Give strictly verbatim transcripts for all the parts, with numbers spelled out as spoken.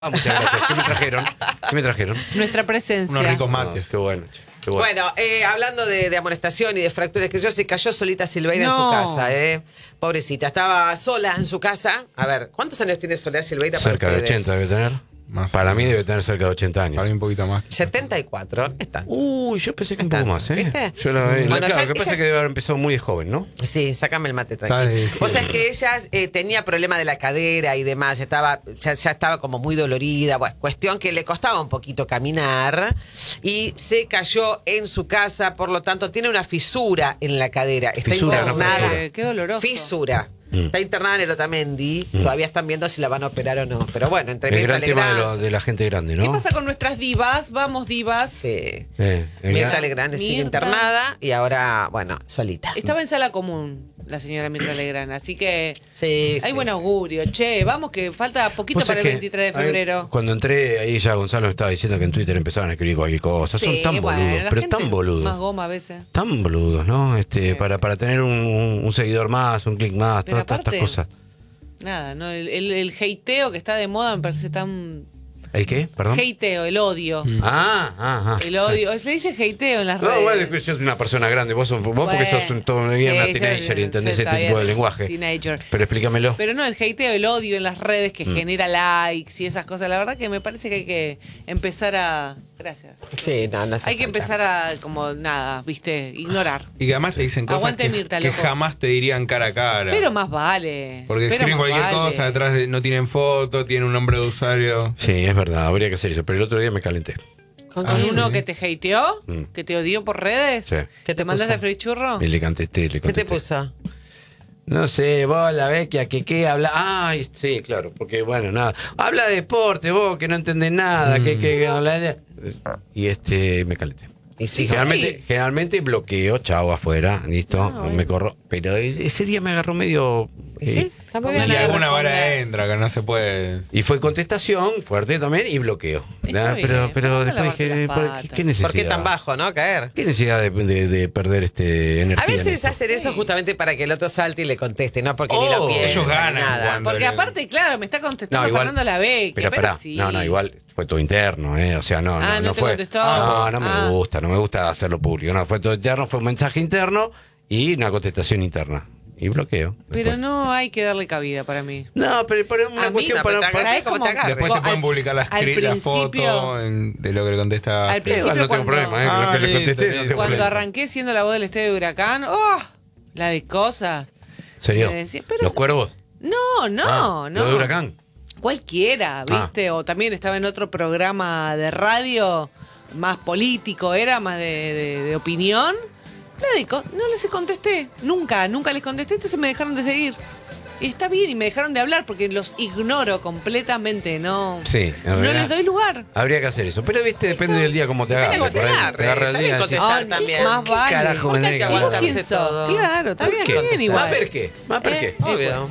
Ah, muchas gracias. ¿Qué me trajeron? ¿Qué me trajeron? Nuestra presencia. Unos ricos mates. Ah, qué bueno, che, qué bueno. Bueno, eh, hablando de, de amonestación y de fracturas, que yo se cayó solita Silveira No. en su casa, ¿eh? Pobrecita, estaba sola en su casa. A ver, ¿cuántos años tiene Soledad Silveira? para Cerca de ustedes? ochenta debe tener. Más Para o mí menos. debe tener cerca de ochenta años. Para mí un poquito más. setenta y cuatro, está. Uy, yo pensé que un Está, poco más, ¿eh? ¿viste? Yo la, la- Bueno, claro, ya- lo que pasa ella- es que debe haber empezado muy de joven, ¿no? Sí, sácame el mate Está tranquilo. de- Vos sabés que ella eh, tenía problema de la cadera y demás, estaba, ya, ya estaba como muy dolorida. Bueno, cuestión que le costaba un poquito caminar y se cayó en su casa, por lo tanto tiene una fisura en la cadera. Está Fisura, no internada. fractura. Eh, qué doloroso. Fisura. Mm. Está internada en el Otamendi. Todavía están viendo si la van a operar o no. Pero bueno, entre El Mirta gran tema de, Legrand. lo- de la gente grande, ¿no? ¿Qué pasa con nuestras divas? Vamos, divas. Sí. Sí, el Mirta gran- Legrand sigue Mirta. internada y ahora, bueno, solita. Estaba en sala común la señora Mirta Legrand, así que Sí, hay sí, buen sí. augurio. Che, vamos que falta poquito Vos para el sabés que veintitrés de ahí, febrero. cuando entré ahí ya Gonzalo me estaba diciendo que en Twitter empezaban a escribir cualquier cosa. Son Sí, tan bueno, boludos, la pero gente tan Más boludos. goma a veces. Tan boludos, ¿no? Este, para, para tener un, un- un seguidor más, un clic más, Pero todas, todas estas aparte- cosas. Nada, no, el, el, el hateo que está de moda me parece tan... ¿El qué? ¿Perdón? Hateo, el odio. Ah, ah, ah. El odio. Se dice hateo en las No, redes. bueno, es que sos una persona grande. Vos, sos, vos porque Bueno, sos un, todo, una sí, una yo- teenager y entendés yo este todavía tipo de soy lenguaje. teenager. Pero explícamelo. Pero no, el hateo, el odio en las redes que genera likes y esas cosas. La verdad que me parece que hay que empezar a... Gracias. Sí, no, no hace Hay que falta. empezar a, como nada, viste, ignorar. Y que además te dicen cosas Aguante que, Mirta, que loco. jamás te dirían cara a cara. Pero más vale. Porque pero escriben más cualquier vale. cosa, detrás de, no tienen foto, tienen un nombre de usuario. Sí, es verdad, habría que hacer eso. Pero el otro día me calenté. ¿Con, Ah, con sí. uno que te hateó? Mm. ¿Que te odió por redes? Sí. ¿Qué ¿Te te mandaste puso? a churro? Y le contesté, le ¿Qué contesté. te puso? No sé, vos la vecchia que qué habla. Ay, sí, claro, porque bueno, nada. Habla de deporte, vos que no entendés nada, que, que habla de. Y este, me calenté. Y sí, generalmente, sí. generalmente bloqueo, chao, afuera, listo, Ah, bueno. me corro. Pero e- ese día me agarró medio. ¿Y eh, sí? Está muy Con bien. Y ganas de alguna bala responder. entra, que no se puede. Y fue contestación fuerte también y bloqueo. Está Ah, bien, pero pero para después lavarte dije, las ¿por patas. ¿qué, qué necesidad? ¿Por qué tan bajo, no? Caer. ¿Qué necesidad de, de- de perder este energía? A en veces esto? hacen eso Sí. justamente para que el otro salte y le conteste, no porque ni Oh, lo piensa. ellos ni ganan nada. cuando- Porque aparte, claro, me está contestando No, igual- Fernando Lavecchia. Pero Pero, pará, sí. no, no, igual fue todo interno, ¿eh? O sea, no, Ah, no, ¿no no te fue. contestó? No, no me Ah. gusta, no me gusta hacerlo público. No, fue todo interno, fue un mensaje interno y una contestación interna. Y bloqueo. Pero después. no hay que darle cabida para mí. No, pero, pero es una A mí cuestión no, para. pero te para- agarré como ¿Cómo? te agarre. Después te al- pueden publicar la, al screen- la principio- foto en- de lo que le contesta. Al Eh, principio igual no tengo cuando- problema, ¿eh? Ah, lo que le listo, contesté no listo. tengo Cuando problema. arranqué siendo la voz del Estadio de Huracán, ¡oh! La de cosas. ¿Serio? Me decía, pero- ¿Los cuervos? No, no, Ah, no. ¿Lo de Huracán? Cualquiera, ¿viste? O también estaba en otro programa de radio más político, era más de, de- de opinión. Nada de co- no les contesté, nunca, nunca les contesté, entonces me dejaron de seguir. Y está bien, y me dejaron de hablar porque los ignoro completamente, no, Sí, en no realidad. les doy lugar. Habría que hacer eso. Pero, viste, depende del día cómo te Hay que agarre. Por ahí aguantar, te agarra el está día. bien decís, contestar Ay, también. más ¿Qué vale. carajo me Porque hay tenés que que hablar? aguantarse ¿Quién sos? todo. Claro, está ¿Por bien, qué? está bien igual. ¿Más per qué? ¿Más per Eh, qué? Obvio.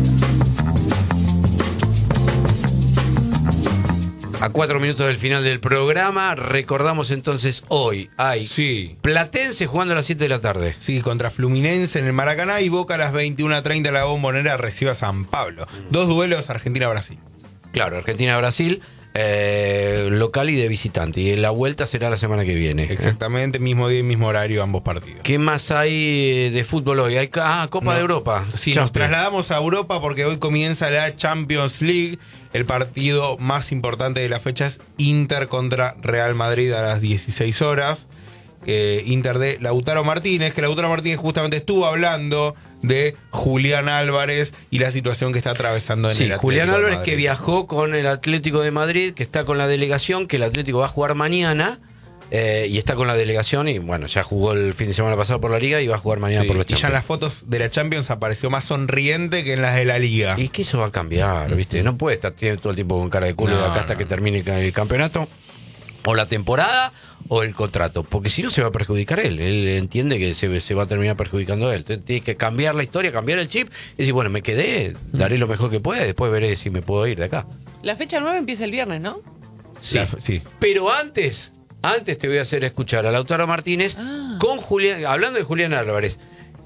A cuatro minutos del final del programa, recordamos entonces hoy hay Sí. Platense jugando a las siete de la tarde. Sí, contra Fluminense en el Maracaná y Boca a las veintiuna treinta en la Bombonera recibe a San Pablo. Dos duelos Argentina-Brasil. Claro, Argentina-Brasil, eh, local y de visitante. Y la vuelta será la semana que viene. Exactamente, mismo día y mismo horario ambos partidos. ¿Qué más hay de fútbol hoy? Hay, ah, Copa No. de Europa. Sí, nos Champions. trasladamos a Europa porque hoy comienza la Champions League. El partido más importante de la fecha es Inter contra Real Madrid a las dieciséis horas. Eh, Inter de Lautaro Martínez, que Lautaro Martínez justamente estuvo hablando de Julián Álvarez y la situación que está atravesando en Sí, el Atlético Julián de Álvarez Madrid. que viajó con el Atlético de Madrid, que está con la delegación, que el Atlético va a jugar mañana. eh, y está con la delegación y bueno, ya jugó el fin de semana pasado por la Liga y va a jugar mañana Sí, por los y ya en Champions. las fotos de la Champions apareció más sonriente que en las de la Liga. Y que eso va a cambiar, ¿viste? No puede estar todo el tiempo con cara de culo No, de acá hasta no. que termine el, el campeonato, o la temporada, o el contrato. Porque si no se va a perjudicar él. Él entiende que se, se va a terminar perjudicando él. Entonces, tiene que cambiar la historia, cambiar el chip y decir, bueno, me quedé, daré lo mejor que pueda, después veré si me puedo ir de acá. La fecha nueve empieza el viernes, ¿no? Sí. La- sí. Pero antes, antes te voy a hacer escuchar a Lautaro Martínez Ah. con Julián, hablando de Julián Álvarez,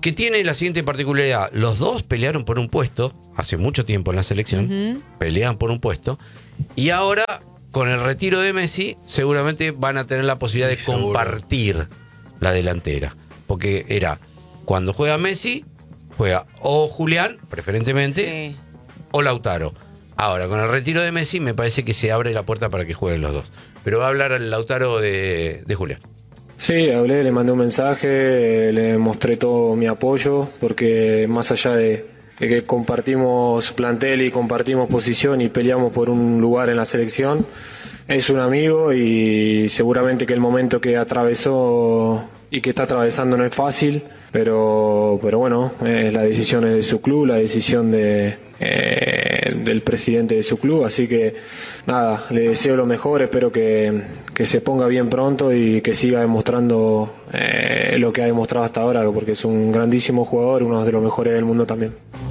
que tiene la siguiente particularidad. Los dos pelearon por un puesto hace mucho tiempo en la selección, uh-huh. peleaban por un puesto, y ahora con el retiro de Messi seguramente van a tener la posibilidad de Seguro. compartir la delantera, porque era cuando juega Messi, juega o Julián, preferentemente, sí. o Lautaro. Ahora, con el retiro de Messi me parece que se abre la puerta para que jueguen los dos. Pero va a hablar el Lautaro de, de Julián. Sí, hablé, le mandé un mensaje, le mostré todo mi apoyo, porque más allá de, de que compartimos plantel y compartimos posición y peleamos por un lugar en la selección, es un amigo y seguramente que el momento que atravesó y que está atravesando no es fácil, pero, pero bueno, eh, la decisión es de su club, la decisión de, eh, del presidente de su club, así que nada, le deseo lo mejor, espero que, que se ponga bien pronto y que siga demostrando eh, lo que ha demostrado hasta ahora, porque es un grandísimo jugador, uno de los mejores del mundo también.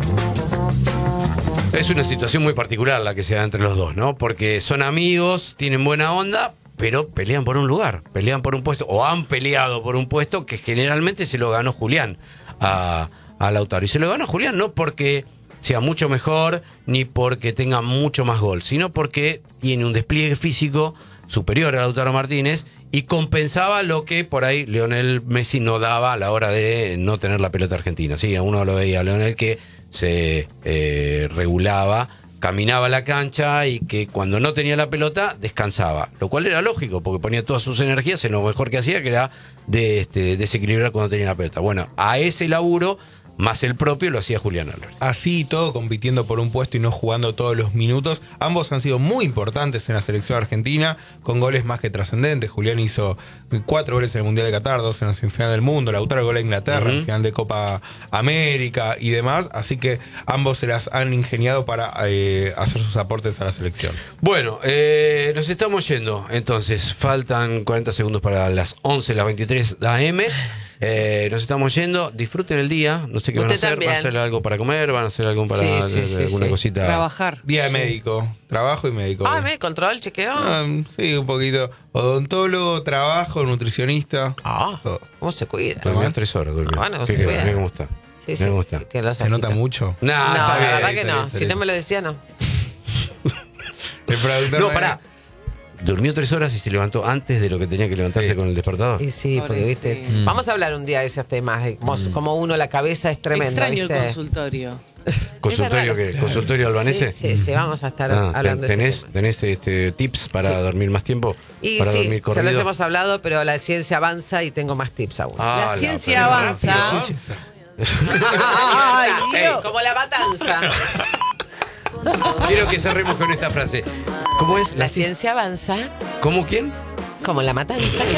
Es una situación muy particular la que se da entre los dos, ¿no? Porque son amigos, tienen buena onda, pero pelean por un lugar, pelean por un puesto, o han peleado por un puesto que generalmente se lo ganó Julián a, a Lautaro. Y se lo ganó Julián no porque sea mucho mejor, ni porque tenga mucho más gol, sino porque tiene un despliegue físico superior a Lautaro Martínez y compensaba lo que por ahí Lionel Messi no daba a la hora de no tener la pelota argentina. Sí, a uno lo veía a Lionel que se eh, regulaba, caminaba la cancha y que cuando no tenía la pelota descansaba, lo cual era lógico porque ponía todas sus energías en lo mejor que hacía, que era de este, desequilibrar cuando tenía la pelota. Bueno, a ese laburo más el propio lo hacía Julián Álvarez. Así todo, compitiendo por un puesto y no jugando todos los minutos. Ambos han sido muy importantes en la selección argentina, con goles más que trascendentes. Julián hizo cuatro goles en el Mundial de Qatar, dos en la semifinal del mundo, Lautaro gol a Inglaterra, uh-huh. en final de Copa América y demás. Así que ambos se las han ingeniado para eh, hacer sus aportes a la selección. Bueno, eh, nos estamos yendo. Entonces, faltan cuarenta segundos para las once, las veintitrés a eme. Eh, nos estamos yendo, disfruten el día, no sé qué van a hacer, también. ¿Van a hacer algo para comer? ¿Van a hacer algo para sí, sí, de, sí, de alguna sí. cosita? Trabajar. Día de sí. médico, trabajo y médico. Ah, ¿me control, chequeo? Ah, sí, un poquito. Odontólogo, trabajo, nutricionista. Ah, oh, ¿cómo se cuida? Durmió tres horas, durmió. Ah, bueno, ¿Qué se queda? cuida. Mira cómo está. Sí, sí, Mira cómo está. sí, tiene los ¿Se nota ojitos. mucho? No, No, está la bien, verdad que está no. bien, está Si bien. no me lo decía, no. El productor No, me- pará. Durmió tres horas y se levantó antes de lo que tenía que levantarse Sí. con el despertador. Y sí, porque Pobrecito. viste. Mm. Vamos a hablar un día de esos temas, de cómo, cómo uno la cabeza es tremenda, Extraño ¿viste? el consultorio. ¿Consultorio Es verdad. qué? ¿Consultorio albanese? Sí, sí, sí, vamos a estar Ah, hablando de ¿Tenés, ese tema. tenés este, tips para Sí. dormir más tiempo? Y ¿Para sí, dormir ya corrido? los hemos hablado, pero la ciencia avanza y tengo más tips aún. Ah, La ciencia pero avanza. rápido, sí. Ay, Dios. Como la matanza. Quiero que cerremos con esta frase. ¿Cómo es? La ciencia avanza ¿Cómo quién? como la matanza.